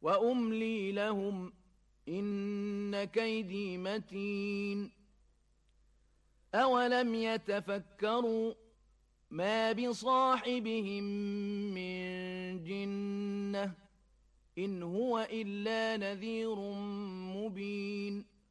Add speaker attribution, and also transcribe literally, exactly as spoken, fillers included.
Speaker 1: وأملي لهم إن كيدي متين أولم يتفكروا ما بصاحبهم من جنة إن هو إلا نذير مبين